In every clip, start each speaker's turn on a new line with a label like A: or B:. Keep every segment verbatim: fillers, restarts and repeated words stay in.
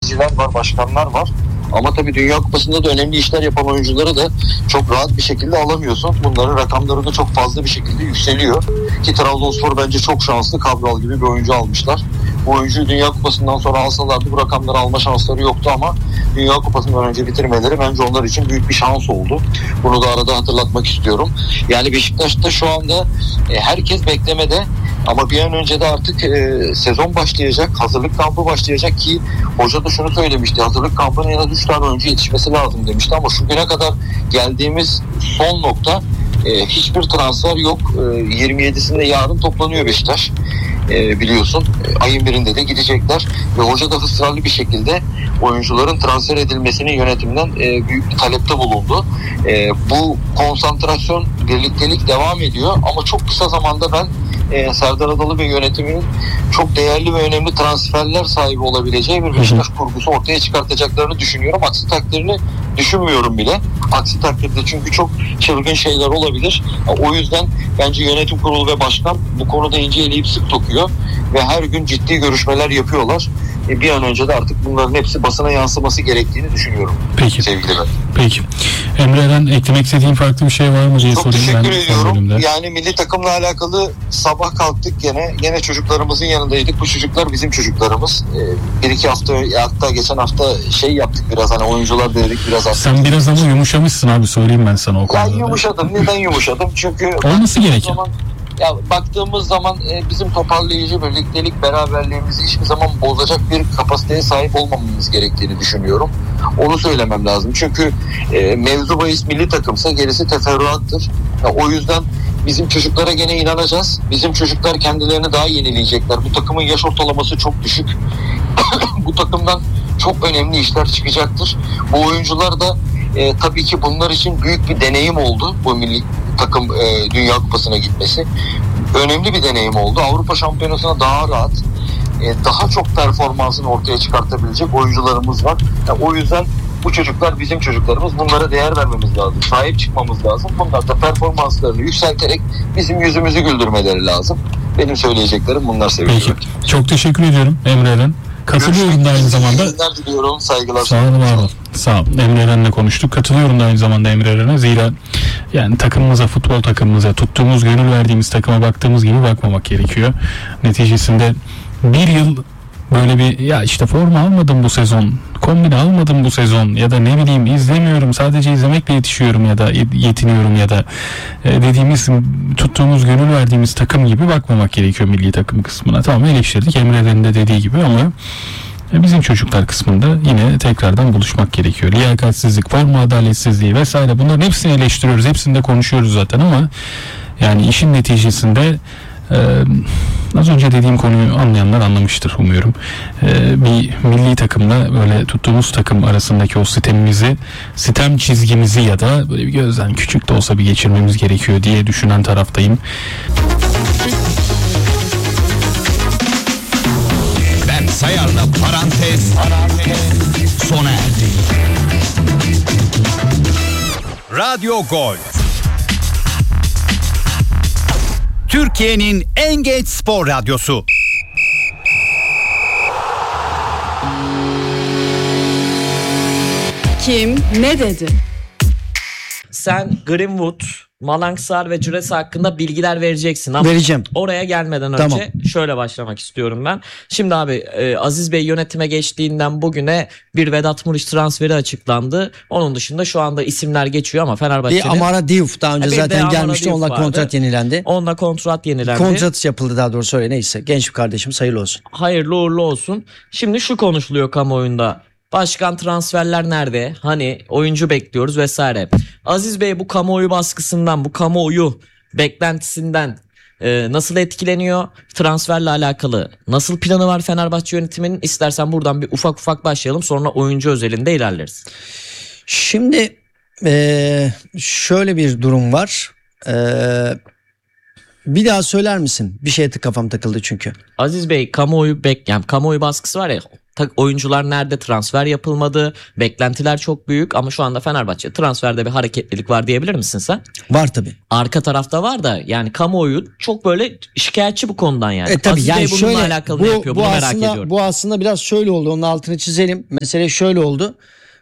A: yöneticiler var, başkanlar var. Ama tabii Dünya Kupası'nda da önemli işler yapan oyuncuları da çok rahat bir şekilde alamıyorsun. Bunların rakamları da çok fazla bir şekilde yükseliyor. Ki Trabzonspor bence çok şanslı. Cabral gibi bir oyuncu almışlar. Bu oyuncuyu Dünya Kupası'ndan sonra alsalardı bu rakamları alma şansları yoktu ama Dünya Kupası'ndan önce bitirmeleri bence onlar için büyük bir şans oldu. Bunu da arada hatırlatmak istiyorum. Yani Beşiktaş'ta şu anda e, herkes beklemede ama bir an önce de artık e, sezon başlayacak, hazırlık kampı başlayacak ki hoca da şunu söylemişti. Hazırlık kampının en az üç tane oyuncu yetişmesi lazım demişti ama şu güne kadar geldiğimiz son nokta e, hiçbir transfer yok. E, yirmi yedisinde yarın toplanıyor Beşiktaş. E, biliyorsun e, ayın birinde de gidecekler ve hoca da ısrarlı bir şekilde oyuncuların transfer edilmesinin yönetimden e, büyük bir talepte bulundu. E, bu konsantrasyon, birliktelik devam ediyor ama çok kısa zamanda ben e, Serdar Adalı ve yönetiminin çok değerli ve önemli transferler sahibi olabileceği bir Beşiktaş kurgusu ortaya çıkartacaklarını düşünüyorum. Aksi takdirini düşünmüyorum bile. Aksi takdirde çünkü çok çılgın şeyler olabilir. O yüzden bence yönetim kurulu ve başkan bu konuda ince eleyip sık dokuyor ve her gün ciddi görüşmeler yapıyorlar. E bir an önce de artık bunların hepsi basına yansıması gerektiğini düşünüyorum.
B: Peki.
A: Sevgili ben.
B: Peki. Emre'den eklemek istediğin farklı bir şey var mı diye
A: çok
B: sorayım ben.
A: Çok teşekkür ediyorum. Yani milli takımla alakalı sabah kalktık gene. Gene çocuklarımızın yanındaydık. Bu çocuklar bizim çocuklarımız. Ee, bir iki hafta hatta geçen hafta şey yaptık biraz hani oyuncular dedik biraz artık.
B: Sen biraz ama yumuşamışsın abi söyleyeyim ben sana o konuda.
A: Ya yumuşadım. Neden yumuşadım? Çünkü
B: olması gereken.
A: Ya baktığımız zaman e, bizim toparlayıcı birliktelik, beraberliğimizi hiçbir zaman bozacak bir kapasiteye sahip olmamamız gerektiğini düşünüyorum. Onu söylemem lazım. Çünkü e, mevzu bahis milli takımsa gerisi teferruattır. Ya, o yüzden bizim çocuklara gene inanacağız. Bizim çocuklar kendilerini daha yenileyecekler. Bu takımın yaş ortalaması çok düşük. Bu takımdan çok önemli işler çıkacaktır. Bu oyuncular da e, tabii ki bunlar için büyük bir deneyim oldu. Bu milli takım e, Dünya Kupası'na gitmesi. Önemli bir deneyim oldu. Avrupa Şampiyonası'na daha rahat, e, daha çok performansını ortaya çıkartabilecek oyuncularımız var. Yani o yüzden bu çocuklar bizim çocuklarımız. Bunlara değer vermemiz lazım. Sahip çıkmamız lazım. Bunlar da performanslarını yükselterek bizim yüzümüzü güldürmeleri lazım. Benim söyleyeceklerim bunlar sevgili.
B: Peki. Çok teşekkür ediyorum Emre'den. Katılıyorum da aynı zamanda.
A: Günler diliyorum. Saygılar.
B: Sağ olun, var olun. Sağ ol. Emre Eren'le konuştuk. Katılıyorum da aynı zamanda Emre Eren'e. Zira yani takımımıza, futbol takımımıza, tuttuğumuz, gönül verdiğimiz takıma baktığımız gibi bakmamak gerekiyor. Neticesinde bir yıl böyle bir ya işte forma almadım bu sezon, kombine almadım bu sezon ya da ne bileyim izlemiyorum, sadece izlemekle yetişiyorum ya da yetiniyorum ya da e, dediğimiz, tuttuğumuz, gönül verdiğimiz takım gibi bakmamak gerekiyor milli takım kısmına. Tamam, eleştirdik Emre'nin de dediği gibi ama bizim çocuklar kısmında yine tekrardan buluşmak gerekiyor. Liyakatsizlik, forma adaletsizliği vesaire, bunların hepsini eleştiriyoruz, hepsini de konuşuyoruz zaten ama yani işin neticesinde Ee, az önce dediğim konuyu anlayanlar anlamıştır umuyorum. Ee, bir milli takımla böyle tuttuğumuz takım arasındaki o sitemimizi, sitem çizgimizi ya da böyle bir gözden küçük de olsa bir geçirmemiz gerekiyor diye düşünen taraftayım.
C: Ben Sayar'la parantez, parantez sona erdi. Radyo Gol. Türkiye'nin en genç spor radyosu.
D: Kim ne dedi?
E: Sen Greenwood, Malangsar ve Cüresi hakkında bilgiler vereceksin ama
F: vereceğim.
E: Oraya gelmeden önce tamam. Şöyle başlamak istiyorum ben. Şimdi abi e, Aziz Bey yönetime geçtiğinden bugüne bir Vedat Muriç transferi açıklandı. Onun dışında şu anda isimler geçiyor ama Fenerbahçe'nin...
F: Bir Amara Diouf daha önce zaten gelmişti. Onunla kontrat yenilendi.
E: Onunla kontrat yenilendi.
F: Kontrat yapıldı daha doğrusu, öyle neyse. Genç bir kardeşimiz, hayırlı olsun.
E: Hayırlı uğurlu olsun. Şimdi şu konuşuluyor kamuoyunda. Başkan transferler nerede? Hani oyuncu bekliyoruz vesaire. Aziz Bey bu kamuoyu baskısından, bu kamuoyu beklentisinden e, nasıl etkileniyor? Transferle alakalı nasıl planı var Fenerbahçe yönetiminin? İstersen buradan bir ufak ufak başlayalım, sonra oyuncu özelinde ilerleriz.
F: Şimdi e, şöyle bir durum var. E, bir daha söyler misin? Bir şeye kafam takıldı çünkü.
E: Aziz Bey kamuoyu bekleyen, kamuoyu baskısı var ya. Ta- oyuncular nerede, transfer yapılmadı, beklentiler çok büyük ama şu anda Fenerbahçe transferde bir hareketlilik var diyebilir misin sen?
F: Var tabii.
E: Arka tarafta var da yani kamuoyu çok böyle şikayetçi bu konudan yani.
F: E tabii
E: Aziz
F: yani
E: Bey bununla
F: şöyle
E: alakalı
F: bu,
E: ne yapıyor
F: bu
E: bunu merak
F: aslında,
E: ediyorum.
F: Bu aslında biraz şöyle oldu, onun altını çizelim. Mesele şöyle oldu.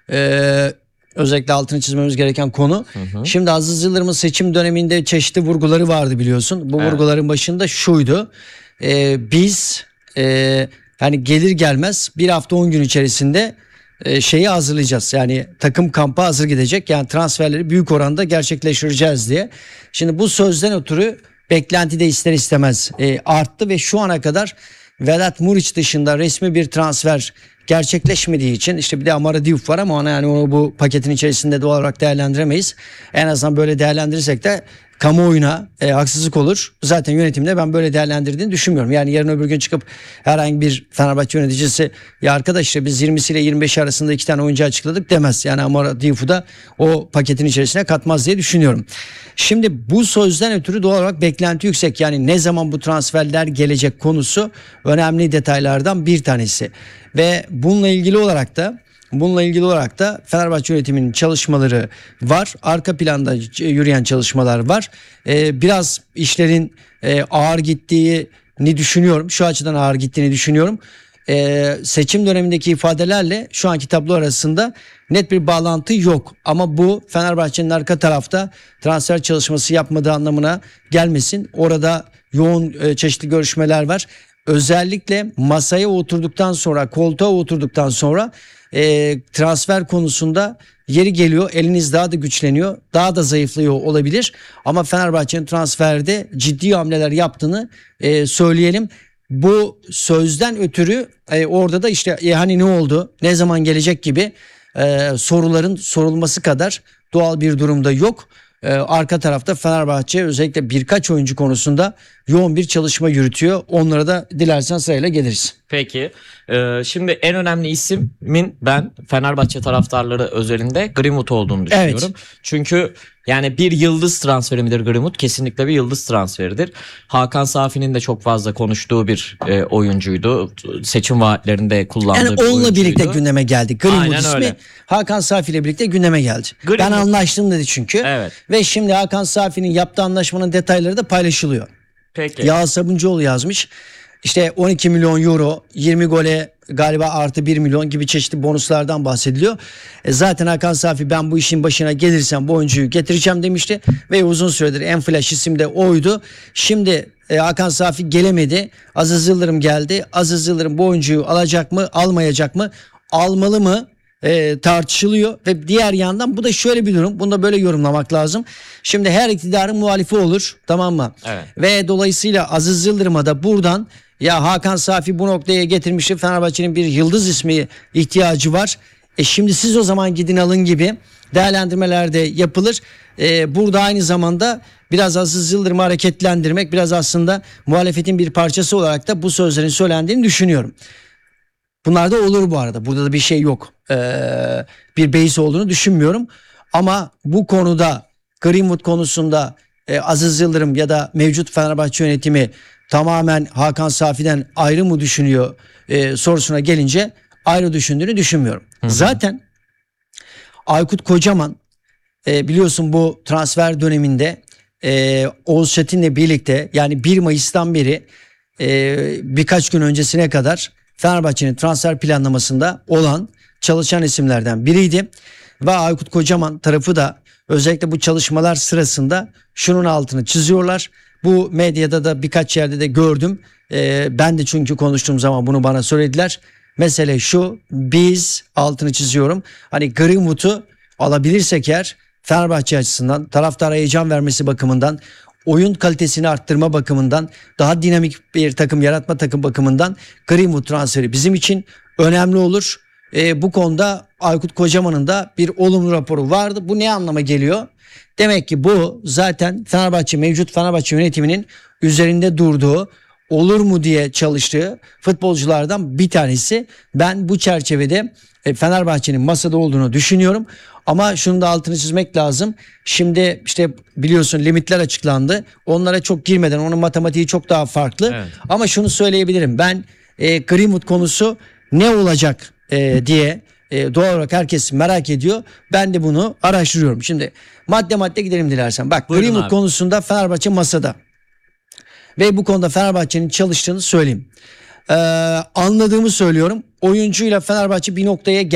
F: Ee, özellikle altını çizmemiz gereken konu.
E: Hı hı.
F: Şimdi Aziz Yıldırım'ın seçim döneminde çeşitli vurguları vardı biliyorsun. Bu
E: Evet.
F: vurguların başında şuydu. Ee, biz e, hani gelir gelmez bir hafta on gün içerisinde e, şeyi hazırlayacağız. Yani takım kampa hazır gidecek. Yani transferleri büyük oranda gerçekleştireceğiz diye. Şimdi bu sözden ötürü beklenti de ister istemez e, arttı ve şu ana kadar Vedat Muriç dışında resmi bir transfer gerçekleşmediği için işte bir de Amara Diouf var ama ona yani onu bu paketin içerisinde doğal olarak değerlendiremeyiz. En azından böyle değerlendirirsek de kamuoyuna e, haksızlık olur. Zaten yönetimde ben böyle değerlendirdiğini düşünmüyorum. Yani yarın öbür gün çıkıp herhangi bir Fenerbahçe yöneticisi ya arkadaş işte biz yirmisiyle yirmi beşi arasında iki tane oyuncu açıkladık demez. Yani Amara Diouf'u da o paketin içerisine katmaz diye düşünüyorum. Şimdi bu sözden ötürü doğal olarak beklenti yüksek. Yani ne zaman bu transferler gelecek konusu önemli detaylardan bir tanesi. Ve bununla ilgili olarak da Bununla ilgili olarak da Fenerbahçe yönetiminin çalışmaları var. Arka planda yürüyen çalışmalar var. Ee, biraz işlerin e, ağır gittiğini düşünüyorum. Şu açıdan ağır gittiğini düşünüyorum. Ee, seçim dönemindeki ifadelerle şu anki tablo arasında net bir bağlantı yok. Ama bu Fenerbahçe'nin arka tarafta transfer çalışması yapmadığı anlamına gelmesin. Orada yoğun e, çeşitli görüşmeler var. Özellikle masaya oturduktan sonra, koltuğa oturduktan sonra e, transfer konusunda yeri geliyor, eliniz daha da güçleniyor, daha da zayıflıyor olabilir. Ama Fenerbahçe'nin transferde ciddi hamleler yaptığını e, söyleyelim. Bu sözden ötürü e, orada da işte e, hani ne oldu, ne zaman gelecek gibi e, soruların sorulması kadar doğal bir durumda yok. Ee, arka tarafta Fenerbahçe özellikle birkaç oyuncu konusunda yoğun bir çalışma yürütüyor. Onlara da dilersen sırayla geliriz.
E: Peki. Ee, şimdi en önemli ismin ben Fenerbahçe taraftarları özelinde Greenwood olduğunu düşünüyorum.
F: Evet.
E: Çünkü yani bir yıldız transferi midir Greenwood? Kesinlikle bir yıldız transferidir. Hakan Safi'nin de çok fazla konuştuğu bir e, oyuncuydu. Seçim vaatlerinde kullandığı
F: Yani
E: bir
F: onunla
E: oyuncuydu.
F: birlikte gündeme geldi. Greenwood
E: Aynen
F: ismi
E: öyle.
F: Hakan Safi ile birlikte gündeme geldi.
E: Greenwood-
F: Ben anlaştım dedi çünkü.
E: Evet.
F: Ve şimdi Hakan Safi'nin yaptığı anlaşmanın detayları da paylaşılıyor.
E: Peki.
F: Yağız Sabuncuoğlu yazmış. İşte on iki milyon euro, yirmi gole galiba artı bir milyon gibi çeşitli bonuslardan bahsediliyor. E zaten Hakan Safi ben bu işin başına gelirsem bu oyuncuyu getireceğim demişti. Ve uzun süredir en flash isim de oydu. Şimdi e, Hakan Safi gelemedi. Aziz Yıldırım geldi. Aziz Yıldırım bu oyuncuyu alacak mı, almayacak mı, almalı mı? E, tartışılıyor ve diğer yandan bu da şöyle bir durum, bunu da böyle yorumlamak lazım. Şimdi her iktidarın muhalifi olur, tamam mı?
E: Evet.
F: Ve dolayısıyla Aziz Yıldırım'a da buradan ya Hakan Safi bu noktaya getirmişti, Fenerbahçe'nin bir yıldız ismi ihtiyacı var. E şimdi siz o zaman gidin alın gibi değerlendirmelerde yapılır. E, burada aynı zamanda biraz Aziz Yıldırım'ı hareketlendirmek, biraz aslında muhalefetin bir parçası olarak da bu sözlerin söylendiğini düşünüyorum. Bunlar da olur bu arada. Burada da bir şey yok. Ee, bir beis olduğunu düşünmüyorum. Ama bu konuda Greenwood konusunda e, Aziz Yıldırım ya da mevcut Fenerbahçe yönetimi tamamen Hakan Safi'den ayrı mı düşünüyor e, sorusuna gelince ayrı düşündüğünü düşünmüyorum. Hı hı. Zaten Aykut Kocaman e, biliyorsun bu transfer döneminde e, Oğuz Çetin'le birlikte yani bir Mayıs'tan beri e, birkaç gün öncesine kadar Fenerbahçe'nin transfer planlamasında olan çalışan isimlerden biriydi. Ve Aykut Kocaman tarafı da özellikle bu çalışmalar sırasında şunun altını çiziyorlar. Bu medyada da birkaç yerde de gördüm. Ee, ben de çünkü konuştuğum zaman bunu bana söylediler. Mesele şu, biz altını çiziyorum. Hani Greenwood'u alabilirsek eğer Fenerbahçe açısından taraftara heyecan vermesi bakımından, oyun kalitesini arttırma bakımından, daha dinamik bir takım yaratma takım bakımından Greenwood transferi bizim için önemli olur. E, bu konuda Aykut Kocaman'ın da bir olumlu raporu vardı. Bu ne anlama geliyor? Demek ki bu zaten Fenerbahçe, mevcut Fenerbahçe yönetiminin üzerinde durduğu, olur mu diye çalıştığı futbolculardan bir tanesi. Ben bu çerçevede e, Fenerbahçe'nin masada olduğunu düşünüyorum. Ama şunu da altını çizmek lazım. Şimdi işte biliyorsun limitler açıklandı. Onlara çok girmeden onun matematiği çok daha farklı.
E: Evet.
F: Ama şunu söyleyebilirim. Ben e, Greenwood konusu ne olacak e, diye e, doğal olarak herkes merak ediyor. Ben de bunu araştırıyorum. Şimdi madde madde gidelim dilersen. Bak
E: Buyurun
F: Greenwood
E: abi.
F: konusunda Fenerbahçe masada. Ve bu konuda Fenerbahçe'nin çalıştığını söyleyeyim. Ee, anladığımı söylüyorum. Oyuncuyla Fenerbahçe bir noktaya